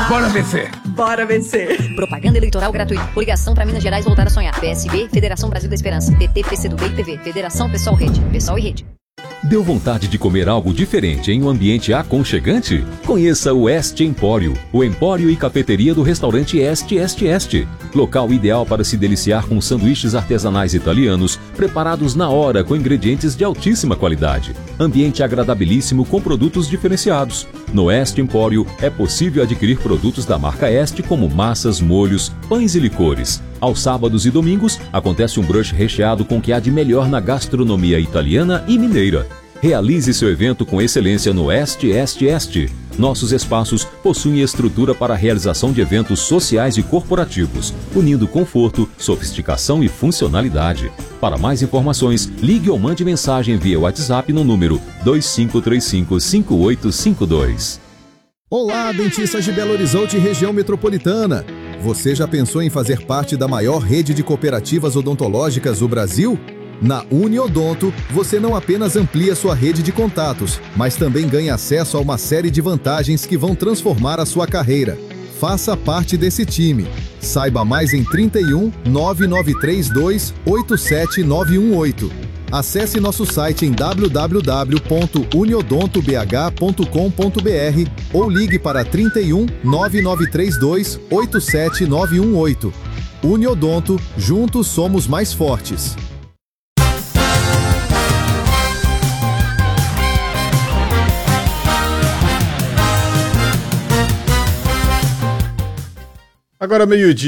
Bora vencer! Bora vencer! Propaganda eleitoral gratuita. Coligação para Minas Gerais voltar a sonhar. PSB, Federação Brasil da Esperança. PT, PCdoB e PV. Federação Pessoal Rede. Pessoal e Rede. Deu vontade de comer algo diferente em um ambiente aconchegante? Conheça o Este Empório, o empório e cafeteria do restaurante Este. Local ideal para se deliciar com sanduíches artesanais italianos, preparados na hora com ingredientes de altíssima qualidade. Ambiente agradabilíssimo com produtos diferenciados. No Este Empório é possível adquirir produtos da marca Este como massas, molhos, pães e licores. Aos sábados e domingos, acontece um brunch recheado com o que há de melhor na gastronomia italiana e mineira. Realize seu evento com excelência no Este. Nossos espaços possuem estrutura para a realização de eventos sociais e corporativos, unindo conforto, sofisticação e funcionalidade. Para mais informações, ligue ou mande mensagem via WhatsApp no número 2535-5852. Olá, dentistas de Belo Horizonte e região metropolitana. Você já pensou em fazer parte da maior rede de cooperativas odontológicas do Brasil? Na Uniodonto, você não apenas amplia sua rede de contatos, mas também ganha acesso a uma série de vantagens que vão transformar a sua carreira. Faça parte desse time. Saiba mais em 31 9932 87918. Acesse nosso site em www.uniodontobh.com.br ou ligue para 31 9932 87918. Uniodonto, juntos somos mais fortes. Agora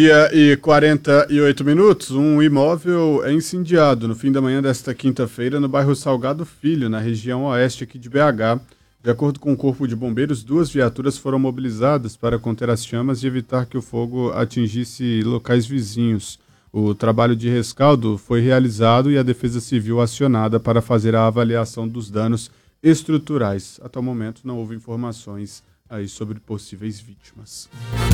12h48, um imóvel é incendiado no fim da manhã desta quinta-feira no bairro Salgado Filho, na região oeste aqui de BH. De acordo com o Corpo de Bombeiros, 2 viaturas foram mobilizadas para conter as chamas e evitar que o fogo atingisse locais vizinhos. O trabalho de rescaldo foi realizado e a Defesa Civil acionada para fazer a avaliação dos danos estruturais. Até o momento não houve informações aí sobre possíveis vítimas.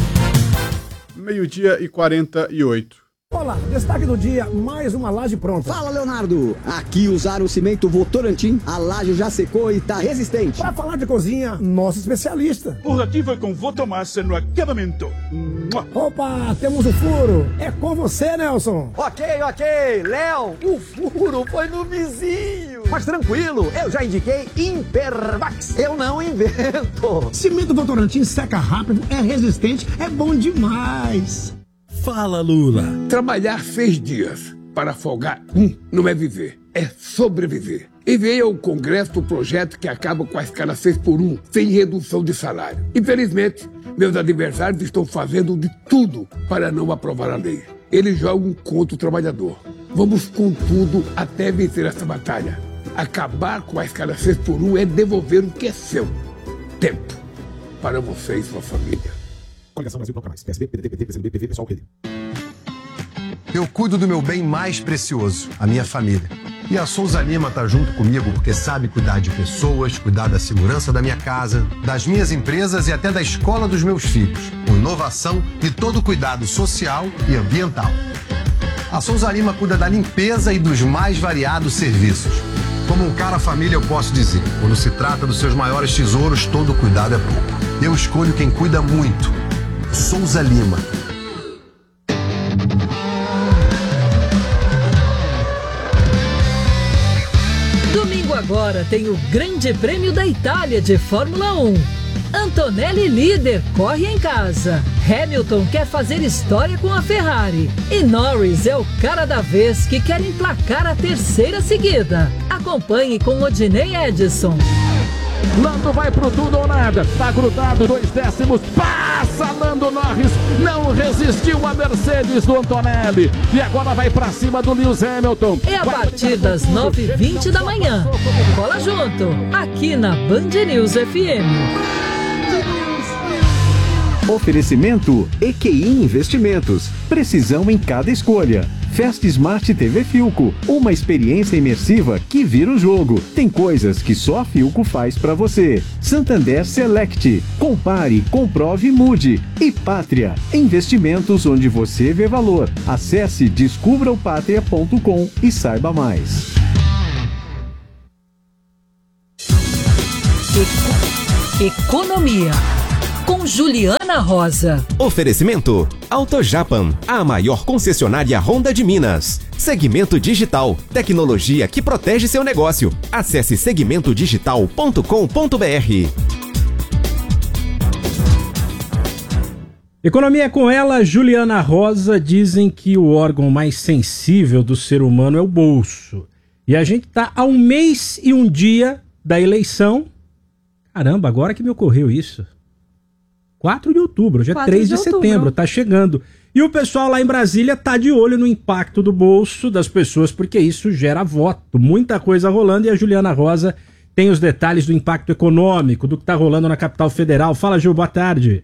12h48. Olá, destaque do dia, mais uma laje pronta. Fala, Leonardo! Aqui usaram o cimento Votorantim, a laje já secou e tá resistente. Para falar de cozinha, nosso especialista. Por aqui foi com Votomassa no acabamento. Opa, temos o furo. É com você, Nelson. Ok. Léo, o furo foi no vizinho. Mas tranquilo, eu já indiquei Impervax. Eu não invento. Cimento Votorantim seca rápido, é resistente, é bom demais. Fala, Lula. Trabalhar 6 dias para folgar não é viver, é sobreviver. Enviei ao Congresso o projeto que acaba com a escala 6x1, sem redução de salário. Infelizmente, meus adversários estão fazendo de tudo para não aprovar a lei. Eles jogam contra o trabalhador. Vamos com tudo até vencer essa batalha. Acabar com a escala 6x1 é devolver o que é seu. Tempo para você e sua família. Coligação Brasil Bloco Mais. PSB, PDT, PT, PCdoB, PV, Pessoal Rede. Eu cuido do meu bem mais precioso, a minha família. E a Souza Lima tá junto comigo porque sabe cuidar de pessoas, cuidar da segurança da minha casa, das minhas empresas e até da escola dos meus filhos, com inovação e todo cuidado social e ambiental. A Souza Lima cuida da limpeza e dos mais variados serviços. Como um cara família, eu posso dizer, quando se trata dos seus maiores tesouros, todo cuidado é pouco. Eu escolho quem cuida muito. Souza Lima. Domingo agora tem o Grande Prêmio da Itália de Fórmula 1. Antonelli líder, corre em casa. Hamilton quer fazer história com a Ferrari. E Norris é o cara da vez que quer emplacar a 3ª seguida. Acompanhe com Odinei Edson. Lando vai pro tudo ou nada, tá grudado, 2 décimos, passa Lando Norris, não resistiu a Mercedes do Antonelli, e agora vai pra cima do Lewis Hamilton. É a partir das 9h20 da manhã. Cola junto, aqui na Band News FM. Oferecimento EQI Investimentos. Precisão em cada escolha. Festa Smart TV Philco. Uma experiência imersiva que vira o jogo. Tem coisas que só a Philco faz pra você. Santander Select. Compare, comprove e mude. E Pátria. Investimentos onde você vê valor. Acesse descubraopatria.com e saiba mais. Economia. Com com Juliana Rosa. Oferecimento AutoJapan, a maior concessionária Honda de Minas. Segmento Digital, tecnologia que protege seu negócio. Acesse segmentodigital.com.br. Economia com ela, Juliana Rosa. Dizem que o órgão mais sensível do ser humano é o bolso. E a gente está a 1 mês e 1 dia da eleição. Caramba, agora que me ocorreu isso. 4 de outubro, hoje é 3 de setembro, tá chegando. E o pessoal lá em Brasília tá de olho no impacto do bolso das pessoas, porque isso gera voto. Muita coisa rolando e a Juliana Rosa tem os detalhes do impacto econômico, do que tá rolando na capital federal. Fala, Ju, boa tarde.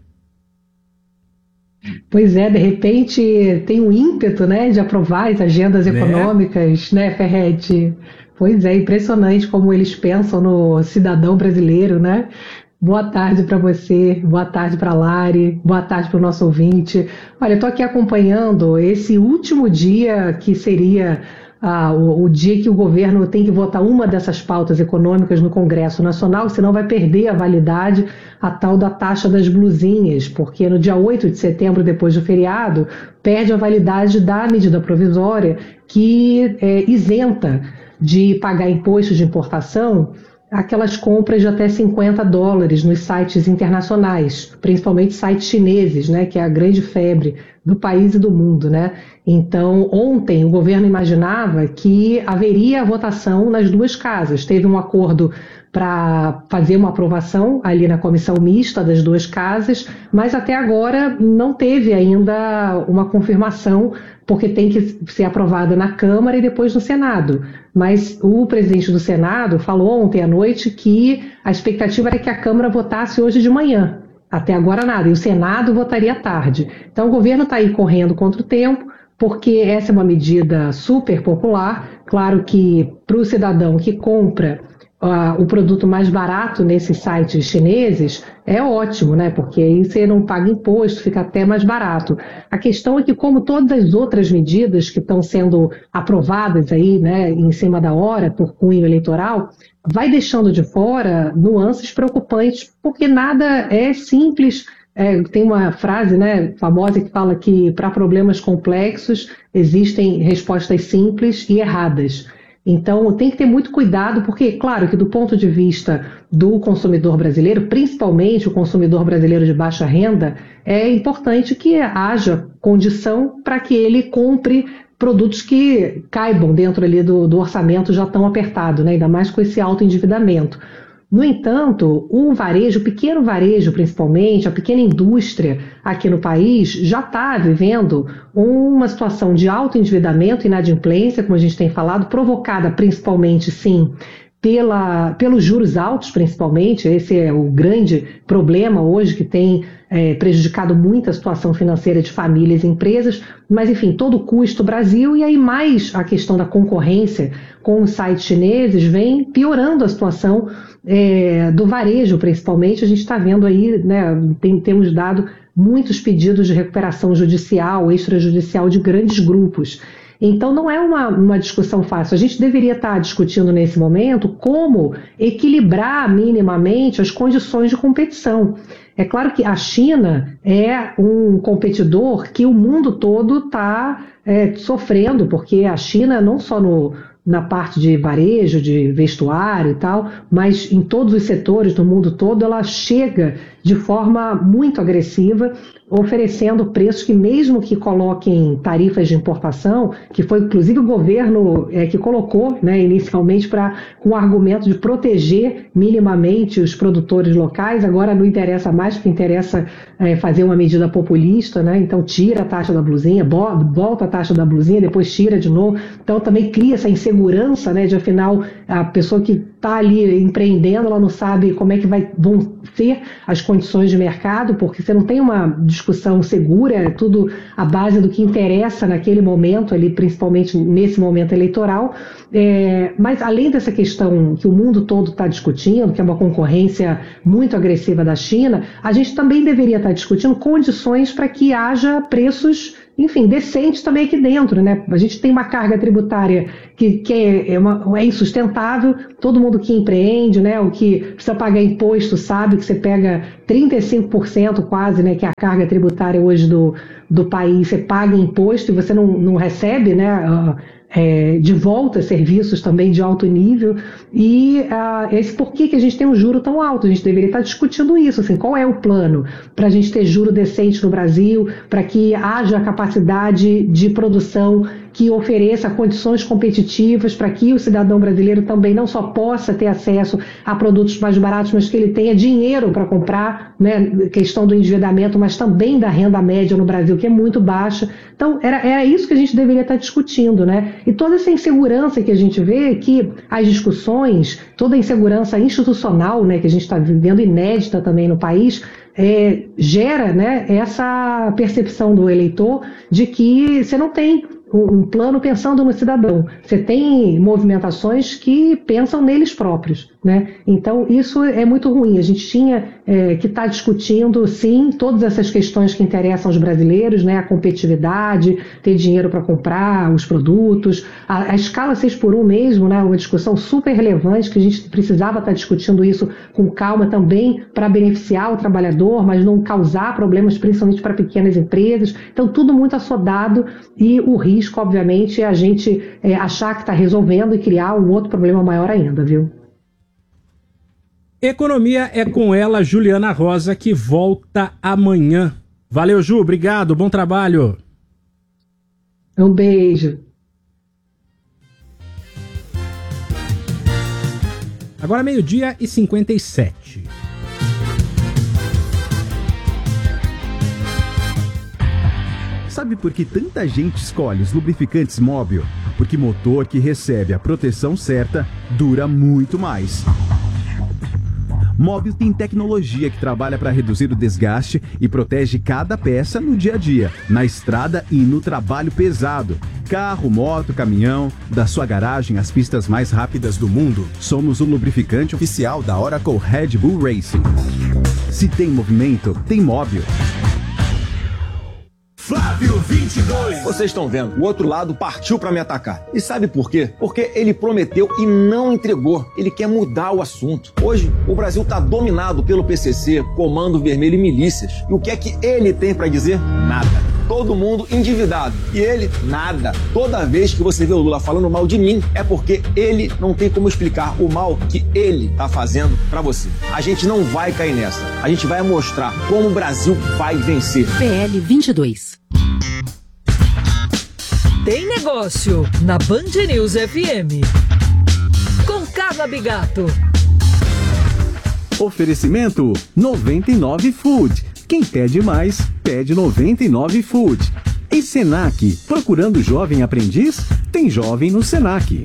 Pois é, de repente tem um ímpeto, né, de aprovar as agendas econômicas, né, Ferretti? Pois é, impressionante como eles pensam no cidadão brasileiro, né? Boa tarde para você, boa tarde para a Lari, boa tarde para o nosso ouvinte. Olha, eu estou aqui acompanhando esse último dia que seria o dia que o governo tem que votar uma dessas pautas econômicas no Congresso Nacional, senão vai perder a validade a tal da taxa das blusinhas, porque no dia 8 de setembro, depois do feriado, perde a validade da medida provisória que isenta de pagar imposto de importação aquelas compras de até $50 nos sites internacionais, principalmente sites chineses, né, que é a grande febre do país e do mundo, né? Então, ontem o governo imaginava que haveria votação nas duas casas. Teve um acordo para fazer uma aprovação ali na comissão mista das duas casas, mas até agora não teve ainda uma confirmação, porque tem que ser aprovada na Câmara e depois no Senado. Mas o presidente do Senado falou ontem à noite que a expectativa era que a Câmara votasse hoje de manhã. Até agora nada, e o Senado votaria à tarde. Então o governo está aí correndo contra o tempo, porque essa é uma medida super popular. Claro que para o cidadão que compra o produto mais barato nesses sites chineses é ótimo, né? Porque aí você não paga imposto, fica até mais barato. A questão é que, como todas as outras medidas que estão sendo aprovadas aí, né, em cima da hora por cunho eleitoral, vai deixando de fora nuances preocupantes, porque nada é simples. Tem uma frase, né, famosa que fala que para problemas complexos existem respostas simples e erradas. Então tem que ter muito cuidado, porque claro que do ponto de vista do consumidor brasileiro, principalmente o consumidor brasileiro de baixa renda, é importante que haja condição para que ele compre produtos que caibam dentro ali do orçamento já tão apertado, né? Ainda mais com esse alto endividamento. No entanto, o varejo, o pequeno varejo principalmente, a pequena indústria aqui no país já está vivendo uma situação de alto endividamento e inadimplência, como a gente tem falado, provocada principalmente, sim, pelos juros altos, principalmente. Esse é o grande problema hoje que tem prejudicado muito a situação financeira de famílias e empresas, mas enfim, todo o custo Brasil, e aí mais a questão da concorrência com os sites chineses vem piorando a situação do varejo, principalmente. A gente está vendo aí, né, temos dado muitos pedidos de recuperação judicial, extrajudicial de grandes grupos. Então não é uma discussão fácil. A gente deveria estar discutindo nesse momento como equilibrar minimamente as condições de competição. É claro que a China é um competidor que o mundo todo está sofrendo, porque a China não só na parte de varejo, de vestuário e tal, mas em todos os setores do mundo todo, ela chega de forma muito agressiva, oferecendo preços que, mesmo que coloquem tarifas de importação, que foi inclusive o governo que colocou, né, inicialmente com o argumento de proteger minimamente os produtores locais, agora não interessa mais, porque interessa fazer uma medida populista, né? Então tira a taxa da blusinha, volta a taxa da blusinha, depois tira de novo. Então também cria essa insegurança, né, de afinal a pessoa que está ali empreendendo, ela não sabe como é que vão ser as condições de mercado, porque você não tem uma discussão segura, é tudo à base do que interessa naquele momento ali, principalmente nesse momento eleitoral. Mas além dessa questão que o mundo todo está discutindo, que é uma concorrência muito agressiva da China, a gente também deveria estar discutindo condições para que haja preços enfim, decentes também aqui dentro, né? A gente tem uma carga tributária que é insustentável, todo mundo que empreende, né, o que precisa pagar imposto sabe que você pega 35% quase, né, que é a carga tributária hoje do país, você paga imposto e você não recebe, né, de volta serviços também de alto nível, e por que a gente tem um juro tão alto? A gente deveria estar discutindo isso, assim, qual é o plano para a gente ter juro decente no Brasil, para que haja capacidade de produção que ofereça condições competitivas para que o cidadão brasileiro também não só possa ter acesso a produtos mais baratos, mas que ele tenha dinheiro para comprar, né, questão do endividamento, mas também da renda média no Brasil, que é muito baixa. Então, era isso que a gente deveria estar discutindo, né? E toda essa insegurança que a gente vê, que as discussões, toda a insegurança institucional, né, que a gente está vivendo inédita também no país, gera, né, essa percepção do eleitor de que você não tem um plano pensando no cidadão. Você tem movimentações que pensam neles próprios, né? Então, isso é muito ruim. A gente tinha que estar discutindo, sim, todas essas questões que interessam aos brasileiros, né? A competitividade, ter dinheiro para comprar os produtos, a escala 6x1 mesmo, né? Uma discussão super relevante, que a gente precisava estar discutindo isso com calma também para beneficiar o trabalhador, mas não causar problemas, principalmente para pequenas empresas. Então, tudo muito assodado, e o risco, obviamente, é a gente achar que está resolvendo e criar um outro problema maior ainda, viu? Economia é com ela, Juliana Rosa, que volta amanhã. Valeu, Ju, obrigado, bom trabalho. Um beijo. Agora 12h57. Sabe por que tanta gente escolhe os lubrificantes Móbil? Porque motor que recebe a proteção certa dura muito mais. Móbil tem tecnologia que trabalha para reduzir o desgaste e protege cada peça no dia a dia, na estrada e no trabalho pesado. Carro, moto, caminhão, da sua garagem às pistas mais rápidas do mundo, somos o lubrificante oficial da Oracle Red Bull Racing. Se tem movimento, tem Móbil. Flávio 22. Vocês estão vendo, o outro lado partiu para me atacar. E sabe por quê? Porque ele prometeu e não entregou. Ele quer mudar o assunto. Hoje, o Brasil está dominado pelo PCC, Comando Vermelho e milícias. E o que é que ele tem para dizer? Nada. Todo mundo endividado. E ele, nada. Toda vez que você vê o Lula falando mal de mim, é porque ele não tem como explicar o mal que ele tá fazendo pra você. A gente não vai cair nessa. A gente vai mostrar como o Brasil vai vencer. PL 22. Tem negócio na Band News FM. Com Carla Bigato. Oferecimento 99 Food. Quem pede mais, pede 99 Food. E Senac, procurando jovem aprendiz? Tem jovem no Senac.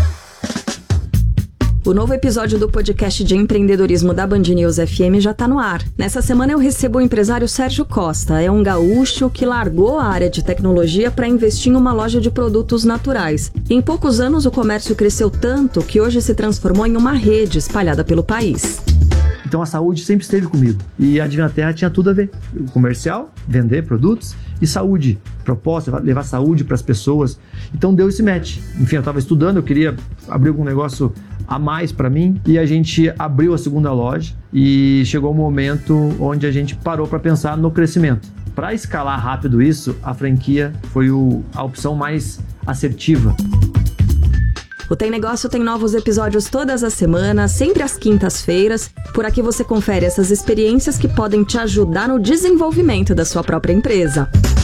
O novo episódio do podcast de empreendedorismo da Band News FM já está no ar. Nessa semana eu recebo o empresário Sérgio Costa. É um gaúcho que largou a área de tecnologia para investir em uma loja de produtos naturais. Em poucos anos o comércio cresceu tanto que hoje se transformou em uma rede espalhada pelo país. Então a saúde sempre esteve comigo. E a Divina Terra tinha tudo a ver. O comercial, vender produtos, e saúde. Proposta, levar saúde para as pessoas. Então deu esse match. Enfim, eu estava estudando, eu queria abrir algum negócio a mais para mim. E a gente abriu a segunda loja. E chegou um momento onde a gente parou para pensar no crescimento. Para escalar rápido isso, a franquia foi a opção mais assertiva. O Tem Negócio tem novos episódios todas as semanas, sempre às quintas-feiras. Por aqui você confere essas experiências que podem te ajudar no desenvolvimento da sua própria empresa.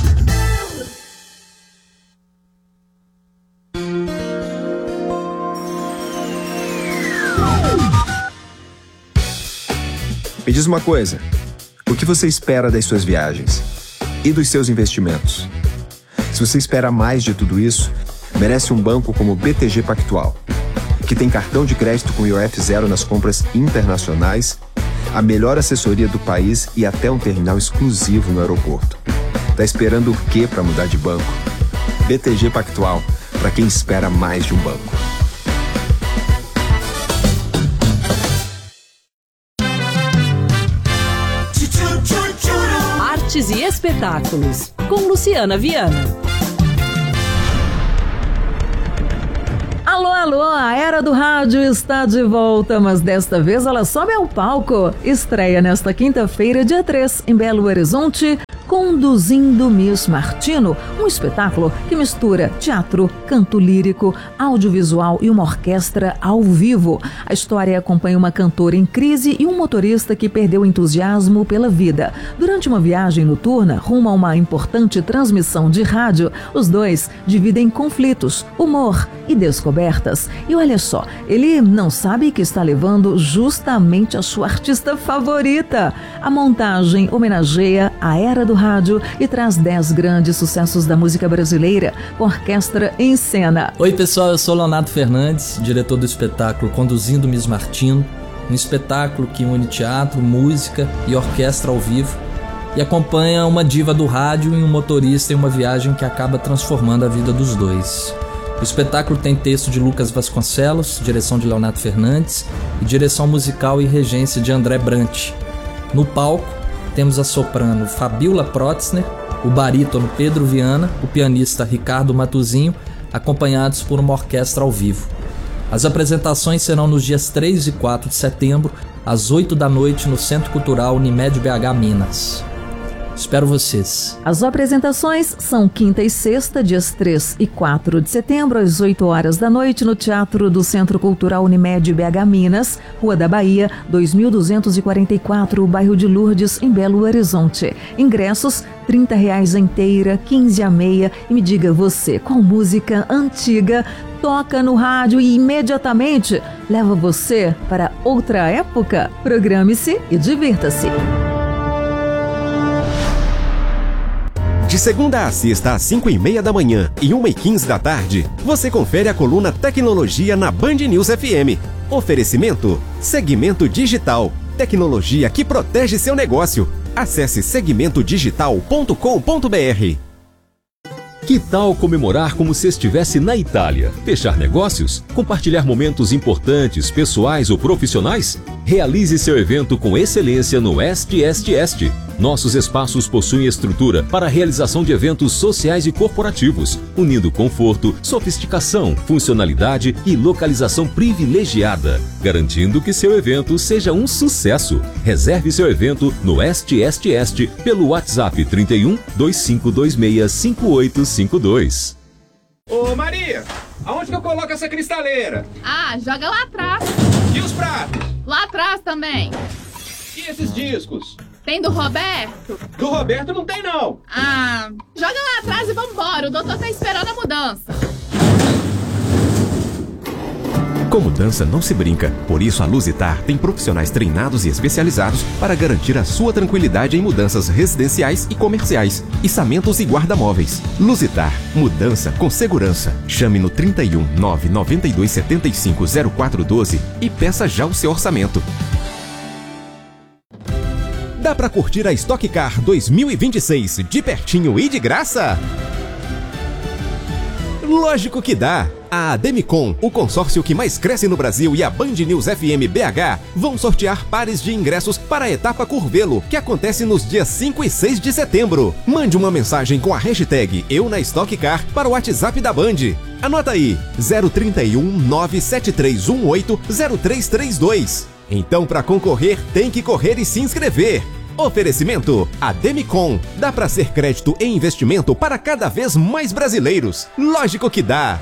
Me diz uma coisa, o que você espera das suas viagens e dos seus investimentos? Se você espera mais de tudo isso, merece um banco como o BTG Pactual, que tem cartão de crédito com IOF zero nas compras internacionais, a melhor assessoria do país e até um terminal exclusivo no aeroporto. Tá esperando o quê para mudar de banco? BTG Pactual, para quem espera mais de um banco. Artes e espetáculos. com Luciana Viana. Alô, alô, a Era do Rádio está de volta, mas desta vez ela sobe ao palco. Estreia nesta quinta-feira, dia 3, em Belo Horizonte, Conduzindo Miss Martino, um espetáculo que mistura teatro, canto lírico, audiovisual e uma orquestra ao vivo. A história acompanha uma cantora em crise e um motorista que perdeu o entusiasmo pela vida. Durante uma viagem noturna rumo a uma importante transmissão de rádio, os dois dividem conflitos, humor e descobertas. E olha só, ele não sabe que está levando justamente a sua artista favorita. A montagem homenageia a Era do Rádio e traz 10 grandes sucessos da música brasileira com orquestra em cena. Oi pessoal, eu sou Leonardo Fernandes, diretor do espetáculo Conduzindo Miss Martino, um espetáculo que une teatro, música e orquestra ao vivo e acompanha uma diva do rádio e um motorista em uma viagem que acaba transformando a vida dos dois. O espetáculo tem texto de Lucas Vasconcelos, direção de Leonardo Fernandes e direção musical e regência de André Brant. No palco, temos a soprano Fabiola Protzner, o barítono Pedro Viana, o pianista Ricardo Matuzinho, acompanhados por uma orquestra ao vivo. As apresentações serão nos dias 3 e 4 de setembro, às 8 da noite, no Centro Cultural Unimed BH Minas. Espero vocês. As apresentações são quinta e sexta, dias 3 e 4 de setembro, às 8 horas da noite, no Teatro do Centro Cultural Unimed BH Minas, Rua da Bahia, 2244, bairro de Lourdes, em Belo Horizonte. Ingressos, R$30 a inteira, 15 a meia. E me diga você, qual música antiga toca no rádio e imediatamente leva você para outra época? Programe-se e divirta-se. De segunda a sexta às 5h30 da manhã e 1h15 da tarde, você confere a coluna Tecnologia na Band News FM. Oferecimento: Segmento Digital. Tecnologia que protege seu negócio. Acesse segmentodigital.com.br. Que tal comemorar como se estivesse na Itália? Fechar negócios? Compartilhar momentos importantes, pessoais ou profissionais? Realize seu evento com excelência no Est. Nossos espaços possuem estrutura para a realização de eventos sociais e corporativos, unindo conforto, sofisticação, funcionalidade e localização privilegiada, garantindo que seu evento seja um sucesso. Reserve seu evento no Est pelo WhatsApp 31 2526 5852. Ô Maria, aonde que eu coloco essa cristaleira? Ah, joga lá atrás. E os pratos? Lá atrás também. E esses discos? Tem do Roberto? Do Roberto não tem não. Ah, joga lá atrás e vambora, o doutor tá esperando a mudança. Com mudança não se brinca, por isso a Luzitar tem profissionais treinados e especializados para garantir a sua tranquilidade em mudanças residenciais e comerciais, içamentos e guarda-móveis. Luzitar, mudança com segurança. Chame no 31 992 75 0412 e peça já o seu orçamento. Dá pra curtir a Stock Car 2026 de pertinho e de graça? Lógico que dá! A Ademicon, o consórcio que mais cresce no Brasil, e a Band News FM BH vão sortear pares de ingressos para a etapa Curvelo, que acontece nos dias 5 e 6 de setembro. Mande uma mensagem com a hashtag EuNaStockCar para o WhatsApp da Band. Anota aí, 031 97318 0332. Então, para concorrer, tem que correr e se inscrever. Oferecimento: Ademicon. Dá para ser crédito e investimento para cada vez mais brasileiros. Lógico que dá.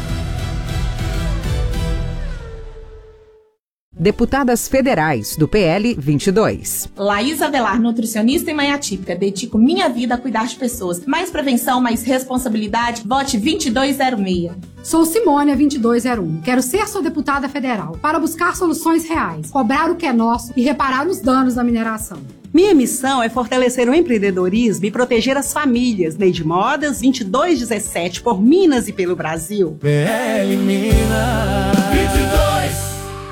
Deputadas federais do PL 22. Laís Avelar, nutricionista e mãe atípica. Dedico minha vida a cuidar de pessoas. Mais prevenção, mais responsabilidade. Vote 2206. Sou Simônia 2201. Quero ser sua deputada federal para buscar soluções reais, cobrar o que é nosso e reparar os danos da mineração. Minha missão é fortalecer o empreendedorismo e proteger as famílias. Neide Modas 2217, por Minas e pelo Brasil. PL Minas 22.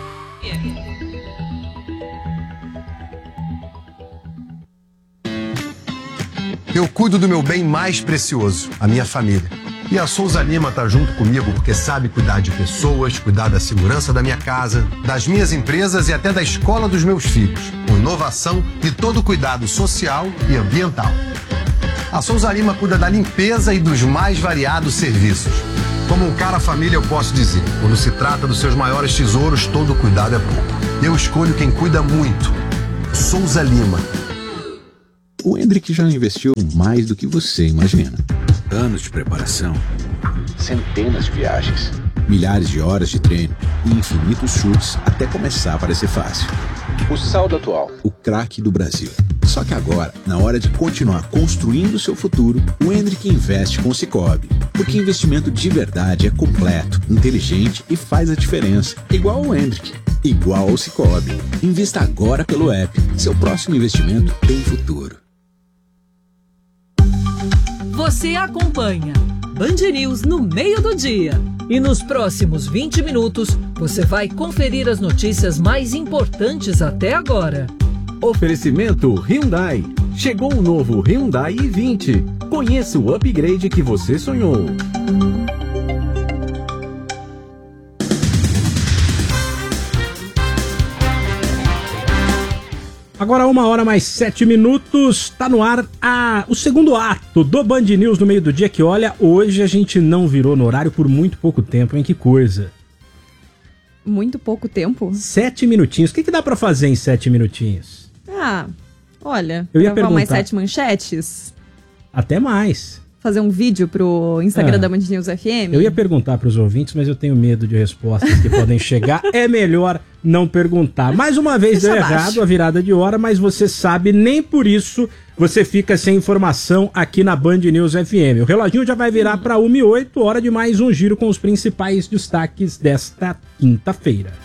Eu cuido do meu bem mais precioso, a minha família. E a Souza Lima tá junto comigo porque sabe cuidar de pessoas, cuidar da segurança da minha casa, das minhas empresas e até da escola dos meus filhos, com inovação e todo cuidado social e ambiental. A Souza Lima cuida da limpeza e dos mais variados serviços. Como um cara família, eu posso dizer, quando se trata dos seus maiores tesouros, todo cuidado é pouco. Eu escolho quem cuida muito. Souza Lima. O Hendrick já investiu mais do que você imagina. Anos de preparação, centenas de viagens, milhares de horas de treino e infinitos chutes até começar a parecer fácil. O saldo atual, o craque do Brasil. Só que agora, na hora de continuar construindo o seu futuro, o Hendrick investe com o Sicoob. Porque investimento de verdade é completo, inteligente e faz a diferença. Igual ao Hendrick, igual ao Sicoob. Invista agora pelo app. Seu próximo investimento tem futuro. Você acompanha Band News no meio do dia. E nos próximos 20 minutos, você vai conferir as notícias mais importantes até agora. Oferecimento Hyundai. Chegou o novo Hyundai i20. Conheça o upgrade que você sonhou. Agora 1h mais 7, tá no ar o segundo ato do Band News no meio do dia, que olha, hoje a gente não virou no horário por muito pouco tempo, hein? Que coisa. Muito pouco tempo? 7 minutinhos. O que dá pra fazer em 7 minutinhos? Olha, eu ia gravar perguntar. mais 7 manchetes? Até mais. Fazer um vídeo pro Instagram da Band News FM? Eu ia perguntar pros ouvintes, mas eu tenho medo de respostas que podem chegar. É melhor não perguntar. Mais uma vez deu errado a virada de hora, mas você sabe, nem por isso você fica sem informação aqui na Band News FM. O reloginho já vai virar para 1h08, hora de mais um giro com os principais destaques desta quinta-feira.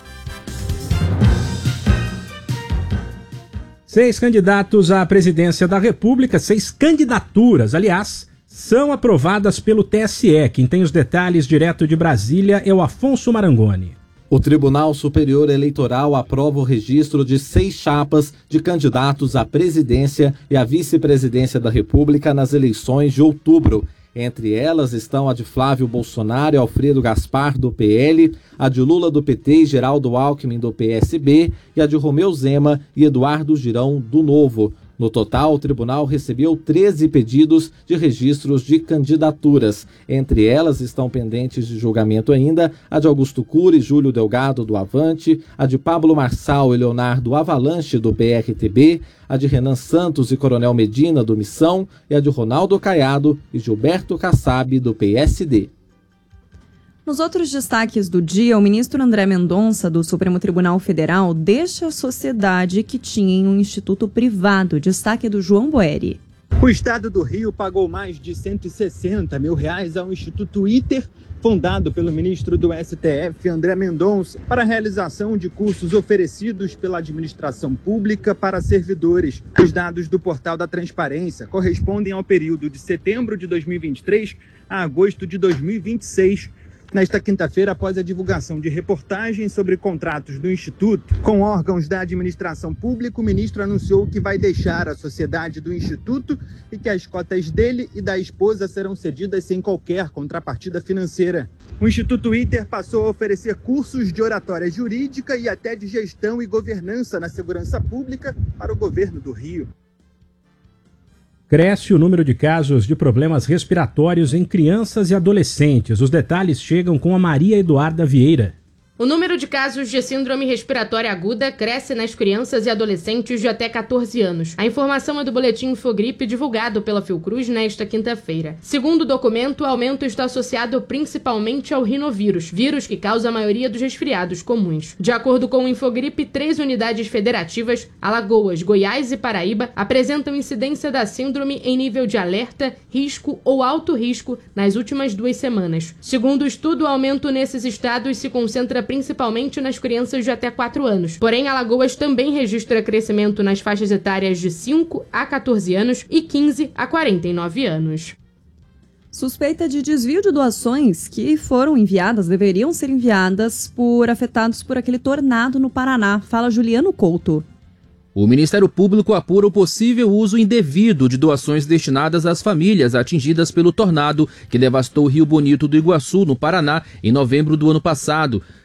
6 candidatos à presidência da República, 6 candidaturas, aliás, são aprovadas pelo TSE. Quem tem os detalhes direto de Brasília é o Afonso Marangoni. O Tribunal Superior Eleitoral aprova o registro de 6 chapas de candidatos à presidência e à vice-presidência da República nas eleições de outubro. Entre elas estão a de Flávio Bolsonaro e Alfredo Gaspar, do PL, a de Lula, do PT e Geraldo Alckmin, do PSB, e a de Romeu Zema e Eduardo Girão, do Novo. No total, o tribunal recebeu 13 pedidos de registros de candidaturas. Entre elas estão pendentes de julgamento ainda a de Augusto Cury e Júlio Delgado, do Avante, a de Pablo Marçal e Leonardo Avalanche, do PRTB, a de Renan Santos e Coronel Medina, do Missão, e a de Ronaldo Caiado e Gilberto Kassab, do PSD. Nos outros destaques do dia, o ministro André Mendonça, do Supremo Tribunal Federal, deixa a sociedade que tinha em um instituto privado. Destaque do João Boeri. O Estado do Rio pagou mais de R$160 mil ao Instituto ITER, fundado pelo ministro do STF, André Mendonça, para a realização de cursos oferecidos pela administração pública para servidores. Os dados do Portal da Transparência correspondem ao período de setembro de 2023 a agosto de 2026. Nesta quinta-feira, após a divulgação de reportagens sobre contratos do Instituto com órgãos da administração pública, o ministro anunciou que vai deixar a sociedade do Instituto e que as cotas dele e da esposa serão cedidas sem qualquer contrapartida financeira. O Instituto ITER passou a oferecer cursos de oratória jurídica e até de gestão e governança na segurança pública para o governo do Rio. Cresce o número de casos de problemas respiratórios em crianças e adolescentes. Os detalhes chegam com a Maria Eduarda Vieira. O número de casos de síndrome respiratória aguda cresce nas crianças e adolescentes de até 14 anos. A informação é do boletim Infogripe divulgado pela Fiocruz nesta quinta-feira. Segundo o documento, o aumento está associado principalmente ao rinovírus, vírus que causa a maioria dos resfriados comuns. De acordo com o Infogripe, 3 unidades federativas, Alagoas, Goiás e Paraíba, apresentam incidência da síndrome em nível de alerta, risco ou alto risco nas últimas 2 semanas. Segundo o estudo, o aumento nesses estados se concentra principalmente nas crianças de até 4 anos. Porém, Alagoas também registra crescimento nas faixas etárias de 5 a 14 anos e 15 a 49 anos. Suspeita de desvio de doações que foram enviadas, deveriam ser enviadas por afetados por aquele tornado no Paraná. Fala Juliano Couto. O Ministério Público apura o possível uso indevido de doações destinadas às famílias atingidas pelo tornado que devastou o Rio Bonito do Iguaçu, no Paraná, em novembro do ano passado.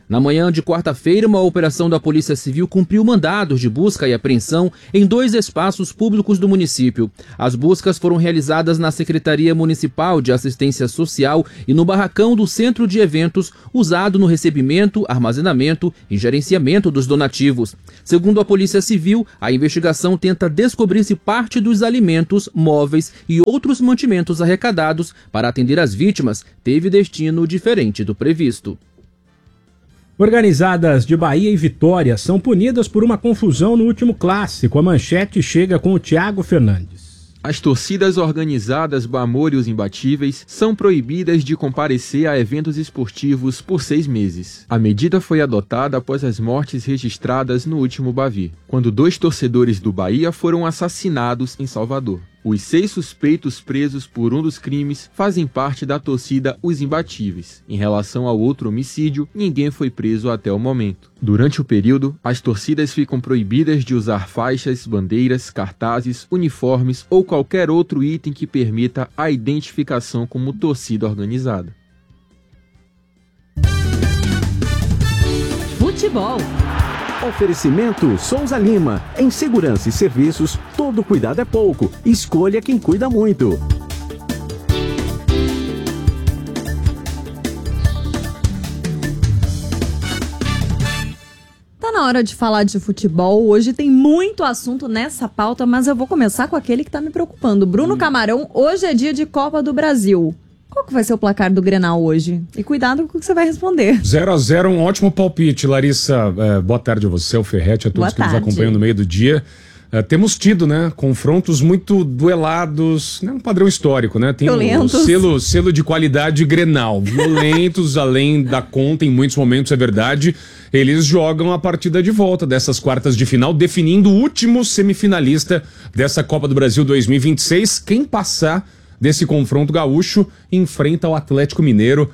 Na manhã de quarta-feira, uma operação da Polícia Civil cumpriu mandados de busca e apreensão em 2 espaços públicos do município. As buscas foram realizadas na Secretaria Municipal de Assistência Social e no barracão do Centro de Eventos, usado no recebimento, armazenamento e gerenciamento dos donativos. Segundo a Polícia Civil, a investigação tenta descobrir se parte dos alimentos, móveis e outros mantimentos arrecadados para atender as vítimas teve destino diferente do previsto. Organizadas de Bahia e Vitória são punidas por uma confusão no último clássico. A manchete chega com o Thiago Fernandes. As torcidas organizadas Bamor e os Imbatíveis são proibidas de comparecer a eventos esportivos por 6 meses. A medida foi adotada após as mortes registradas no último Bavi, quando 2 torcedores do Bahia foram assassinados em Salvador. Os 6 suspeitos presos por um dos crimes fazem parte da torcida Os Imbatíveis. Em relação ao outro homicídio, ninguém foi preso até o momento. Durante o período, as torcidas ficam proibidas de usar faixas, bandeiras, cartazes, uniformes ou qualquer outro item que permita a identificação como torcida organizada. Futebol. Oferecimento Souza Lima. Em segurança e serviços, todo cuidado é pouco. Escolha quem cuida muito. Tá na hora de falar de futebol. Hoje tem muito assunto nessa pauta, mas eu vou começar com aquele que tá me preocupando. Bruno Camarão, hoje é dia de Copa do Brasil. Qual que vai ser o placar do Grenal hoje? E cuidado com o que você vai responder. 0-0, um ótimo palpite, Larissa. Boa tarde a você, ao Ferretti, a todos que nos acompanham no meio do dia. Temos tido, né, confrontos muito duelados, né, um padrão histórico, né? Tem o selo de qualidade Grenal. Violentos, além da conta, em muitos momentos, é verdade. Eles jogam a partida de volta dessas quartas de final, definindo o último semifinalista dessa Copa do Brasil 2026. Quem passar desse confronto gaúcho enfrenta o Atlético Mineiro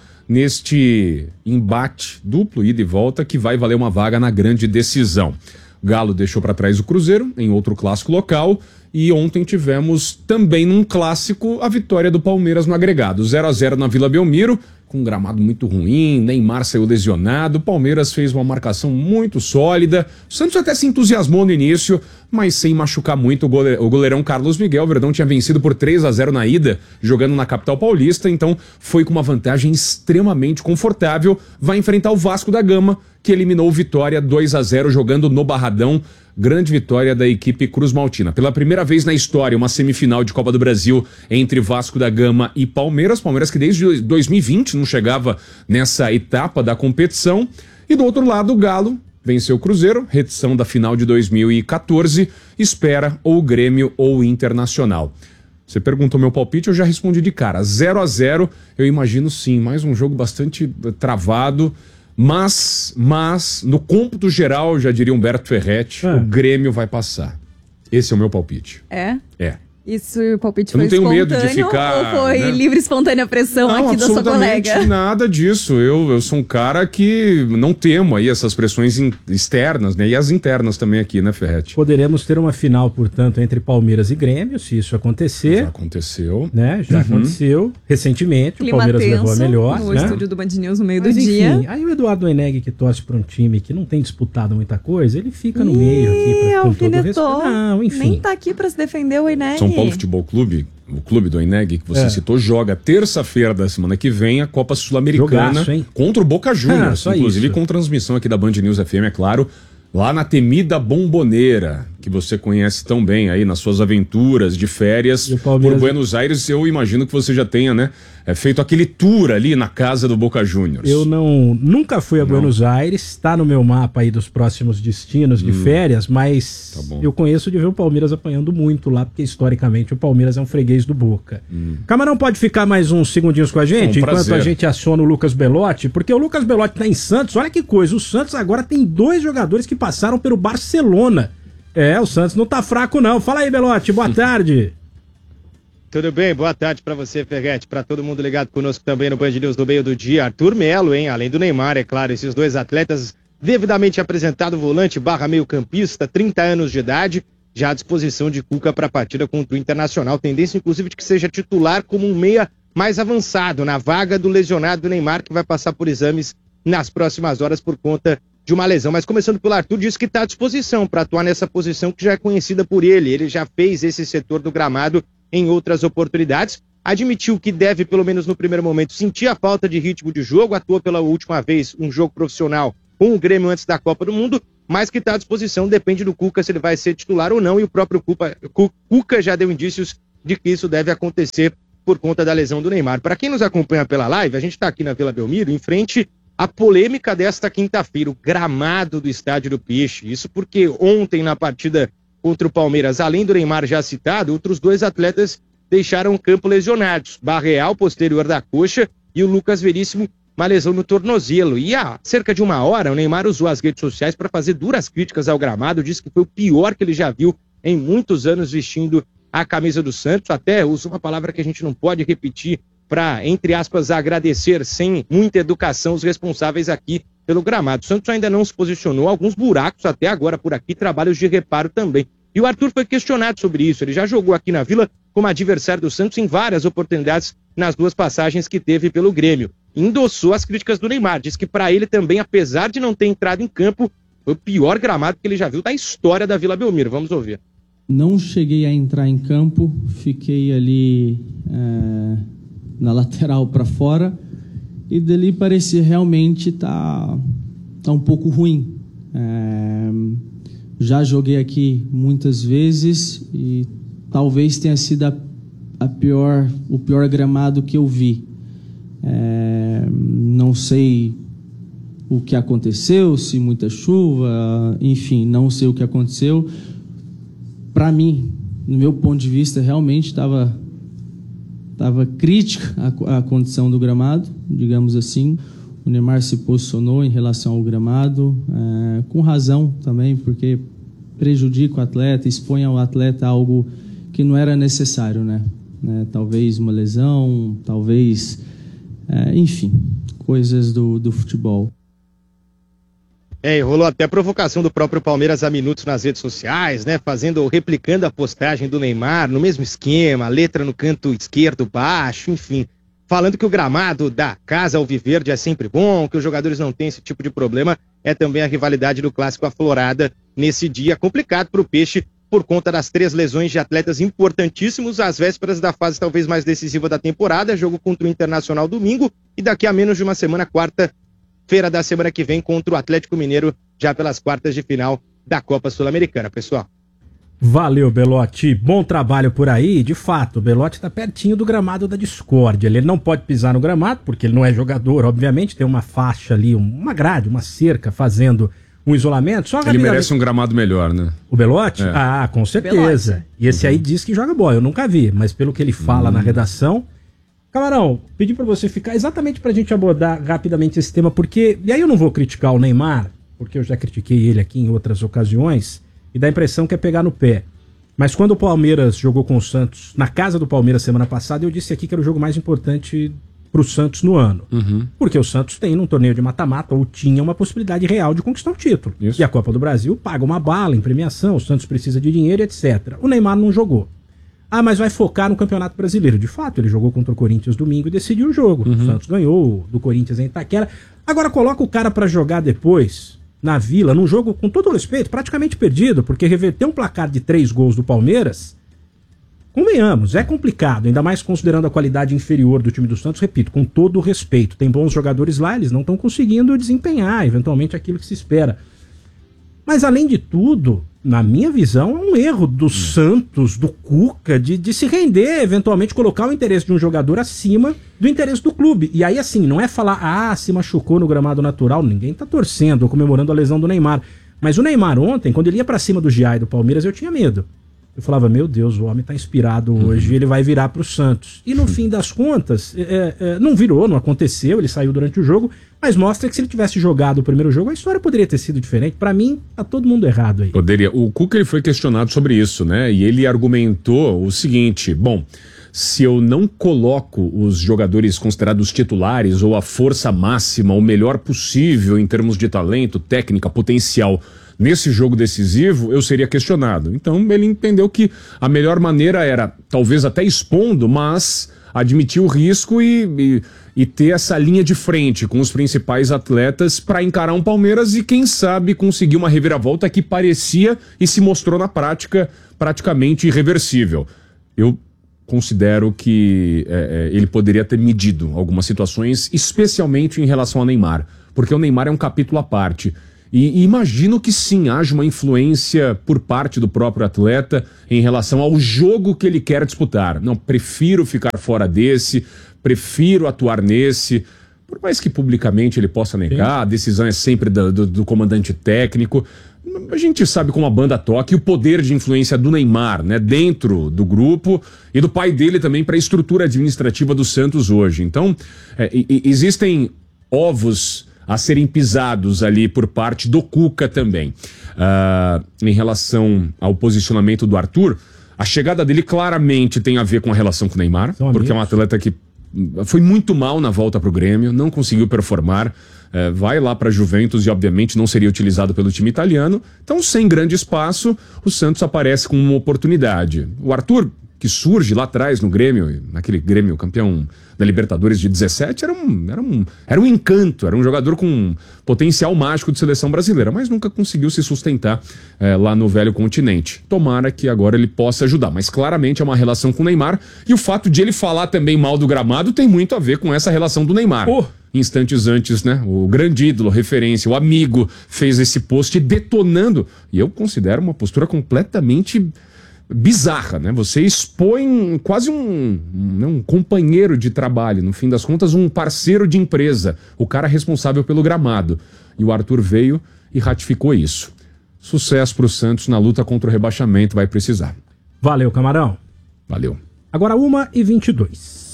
neste embate duplo, ida e volta, que vai valer uma vaga na grande decisão. O Galo deixou para trás o Cruzeiro em outro clássico local e ontem tivemos também num clássico a vitória do Palmeiras no agregado. 0-0 na Vila Belmiro, com um gramado muito ruim, Neymar saiu lesionado, o Palmeiras fez uma marcação muito sólida, o Santos até se entusiasmou no início, mas sem machucar muito o goleirão Carlos Miguel. O Verdão tinha vencido por 3-0 na ida, jogando na capital paulista, então foi com uma vantagem extremamente confortável, vai enfrentar o Vasco da Gama, que eliminou o Vitória 2-0 jogando no Barradão. Grande vitória da equipe Cruz Maltina. Pela primeira vez na história, uma semifinal de Copa do Brasil entre Vasco da Gama e Palmeiras. Palmeiras que desde 2020 não chegava nessa etapa da competição. E do outro lado, o Galo venceu o Cruzeiro, reedição da final de 2014. Espera ou o Grêmio ou o Internacional. Você perguntou meu palpite, eu já respondi de cara. 0-0, eu imagino sim, mais um jogo bastante travado. Mas, no cômputo geral, já diria Humberto Ferretti, o Grêmio vai passar. Esse é o meu palpite. É? É. Isso, o palpite foi espontâneo? Eu não tenho medo de ficar... Ou foi livre, espontânea pressão aqui da sua colega? Nada disso. Eu sou um cara que não temo aí essas pressões externas, né? E as internas também aqui, né, Ferretti? Poderemos ter uma final, portanto, entre Palmeiras e Grêmio, se isso acontecer. Já aconteceu. Né? Já aconteceu recentemente. Clima o Palmeiras tenso, levou a melhor. no né? estúdio do Band News no meio Mas, do enfim, dia. Aí o Eduardo Eneg, que torce para um time que não tem disputado muita coisa, ele fica no meio aqui, com todo o respeito. Não, enfim. Nem tá aqui para se defender o Eneg. São Paulo Futebol Clube, o clube do Eneg que você citou, joga terça-feira da semana que vem a Copa Sul-Americana contra o Boca Juniors, inclusive com transmissão aqui da Band News FM, é claro, lá na temida Bomboneira, que você conhece tão bem aí nas suas aventuras de férias por Buenos Aires. Eu imagino que você já tenha, né, feito aquele tour ali na casa do Boca Juniors. Eu nunca fui a Buenos Aires, está no meu mapa aí dos próximos destinos de férias, mas eu conheço de ver o Palmeiras apanhando muito lá, porque historicamente o Palmeiras é um freguês do Boca. Camarão pode ficar mais uns segundinhos com a gente, enquanto a gente aciona o Lucas Belotti, porque o Lucas Belotti tá em Santos, olha que coisa, o Santos agora tem 2 jogadores que passaram pelo Barcelona. O Santos não tá fraco não. Fala aí, Belotti, boa tarde. Tudo bem? Boa tarde para você, Ferretti, para todo mundo ligado conosco também no Band News do meio do dia. Arthur Melo, hein? Além do Neymar, é claro, esses 2 atletas devidamente apresentado, volante / meio campista, 30 anos de idade, já à disposição de Cuca para a partida contra o Internacional. Tendência, inclusive, de que seja titular como um meia mais avançado, na vaga do lesionado Neymar, que vai passar por exames nas próximas horas por conta de uma lesão. Mas começando pelo Arthur, disse que está à disposição para atuar nessa posição que já é conhecida por ele. Ele já fez esse setor do gramado em outras oportunidades. Admitiu que deve, pelo menos no primeiro momento, sentir a falta de ritmo de jogo. Atuou pela última vez um jogo profissional com o Grêmio antes da Copa do Mundo, mas que está à disposição, depende do Cuca se ele vai ser titular ou não, e o próprio Cuca já deu indícios de que isso deve acontecer por conta da lesão do Neymar. Para quem nos acompanha pela live, a gente está aqui na Vila Belmiro, em frente à polêmica desta quinta-feira, o gramado do Estádio do Peixe. Isso porque ontem, na partida contra o Palmeiras, além do Neymar já citado, outros 2 atletas deixaram o campo lesionados. Barreal, posterior da coxa, e o Lucas Veríssimo, uma lesão no tornozelo. E há cerca de 1 hora, o Neymar usou as redes sociais para fazer duras críticas ao gramado, disse que foi o pior que ele já viu em muitos anos vestindo a camisa do Santos. Até usa uma palavra que a gente não pode repetir para, entre aspas, agradecer sem muita educação os responsáveis aqui pelo gramado. O Santos ainda não se posicionou, alguns buracos até agora por aqui, trabalhos de reparo também. E o Arthur foi questionado sobre isso. Ele já jogou aqui na Vila como adversário do Santos em várias oportunidades nas 2 passagens que teve pelo Grêmio. Endossou as críticas do Neymar. Diz que para ele também, apesar de não ter entrado em campo, foi o pior gramado que ele já viu da história da Vila Belmiro. Vamos ouvir. Não cheguei a entrar em campo, fiquei ali na lateral para fora e dali parecia realmente tá um pouco ruim. Já joguei aqui muitas vezes e talvez tenha sido o pior gramado que eu vi. Não sei o que aconteceu, se muita chuva, enfim, não sei o que aconteceu. Para mim, no meu ponto de vista, realmente estava crítica a condição do gramado, digamos assim. O Neymar se posicionou em relação ao gramado, com razão também, porque prejudica o atleta, expõe ao atleta algo que não era necessário, né? Talvez uma lesão, talvez, enfim, coisas do futebol. Rolou até provocação do próprio Palmeiras há minutos nas redes sociais, né? Replicando a postagem do Neymar, no mesmo esquema, letra no canto esquerdo baixo, enfim. Falando que o gramado da Casa Alviverde é sempre bom, que os jogadores não têm esse tipo de problema. É também a rivalidade do clássico aflorada nesse dia complicado para o Peixe, por conta das 3 lesões de atletas importantíssimos, às vésperas da fase talvez mais decisiva da temporada, jogo contra o Internacional domingo, e daqui a menos de uma semana, quarta-feira da semana que vem, contra o Atlético Mineiro, já pelas quartas de final da Copa Sul-Americana, pessoal. Valeu, Belotti. Bom trabalho por aí. De fato, o Belotti está pertinho do gramado da discórdia. Ele não pode pisar no gramado, porque ele não é jogador, obviamente. Tem uma faixa ali, uma grade, uma cerca fazendo um isolamento. Só ele merece um gramado melhor, né? O Belotti? Com certeza. Belotti. E esse aí diz que joga bola. Eu nunca vi, mas pelo que ele fala na redação... Camarão, pedi para você ficar exatamente pra gente abordar rapidamente esse tema, porque... E aí eu não vou criticar o Neymar, porque eu já critiquei ele aqui em outras ocasiões, e dá a impressão que é pegar no pé. Mas quando o Palmeiras jogou com o Santos, na casa do Palmeiras semana passada, eu disse aqui que era o jogo mais importante pro Santos no ano. Porque o Santos tem, num torneio de mata-mata, ou tinha uma possibilidade real de conquistar um título. Isso. E a Copa do Brasil paga uma bala em premiação, o Santos precisa de dinheiro, etc. O Neymar não jogou. Mas vai focar no Campeonato Brasileiro. De fato, ele jogou contra o Corinthians domingo e decidiu o jogo. O Santos ganhou do Corinthians em Itaquera. Agora coloca o cara pra jogar depois, na Vila, num jogo, com todo respeito, praticamente perdido, porque reverter um placar de 3 gols do Palmeiras, convenhamos, é complicado, ainda mais considerando a qualidade inferior do time do Santos, repito, com todo o respeito. Tem bons jogadores lá, eles não estão conseguindo desempenhar, eventualmente, aquilo que se espera. Mas, além de tudo, na minha visão, é um erro do Santos, do Cuca, de se render, eventualmente colocar o interesse de um jogador acima do interesse do clube. E aí, assim, não é falar, se machucou no gramado natural, ninguém tá torcendo ou comemorando a lesão do Neymar. Mas o Neymar ontem, quando ele ia pra cima do Giai do Palmeiras, eu tinha medo. Eu falava, meu Deus, o homem tá inspirado hoje, ele vai virar pro Santos. E no fim das contas, não virou, não aconteceu, ele saiu durante o jogo, mas mostra que se ele tivesse jogado o primeiro jogo, a história poderia ter sido diferente. Pra mim, tá todo mundo errado aí. Poderia. O Cuca, ele foi questionado sobre isso, né? E ele argumentou o seguinte, bom, se eu não coloco os jogadores considerados titulares ou a força máxima, o melhor possível em termos de talento, técnica, potencial, nesse jogo decisivo, eu seria questionado. Então ele entendeu que a melhor maneira era, talvez até expondo, mas admitir o risco e ter essa linha de frente com os principais atletas para encarar um Palmeiras e, quem sabe, conseguir uma reviravolta que parecia e se mostrou na prática praticamente irreversível. Eu considero que ele poderia ter medido algumas situações, especialmente em relação ao Neymar, porque o Neymar é um capítulo à parte. E imagino que sim, haja uma influência por parte do próprio atleta em relação ao jogo que ele quer disputar. Não, prefiro ficar fora desse, prefiro atuar nesse. Por mais que publicamente ele possa negar, a decisão é sempre do comandante técnico. A gente sabe como a banda toca e o poder de influência do Neymar, né, dentro do grupo e do pai dele também para a estrutura administrativa do Santos hoje. Então, existem ovos a serem pisados ali por parte do Cuca também. Em relação ao posicionamento do Arthur, a chegada dele claramente tem a ver com a relação com o Neymar, porque é um atleta que foi muito mal na volta para o Grêmio, não conseguiu performar, vai lá para a Juventus e obviamente não seria utilizado pelo time italiano. Então, sem grande espaço, o Santos aparece com uma oportunidade. O Arthur, que surge lá atrás no Grêmio, naquele Grêmio campeão da Libertadores de 17, era um encanto, era um jogador com potencial mágico de seleção brasileira, mas nunca conseguiu se sustentar lá no velho continente. Tomara que agora ele possa ajudar, mas claramente é uma relação com o Neymar, e o fato de ele falar também mal do gramado tem muito a ver com essa relação do Neymar. Instantes antes, né, o grande ídolo, referência, o amigo, fez esse post detonando, e eu considero uma postura completamente bizarra, né? Você expõe quase um companheiro de trabalho, no fim das contas um parceiro de empresa, o cara responsável pelo gramado. E o Arthur veio e ratificou isso. Sucesso pro Santos na luta contra o rebaixamento, vai precisar. Valeu, Camarão. Valeu. Agora 1h22.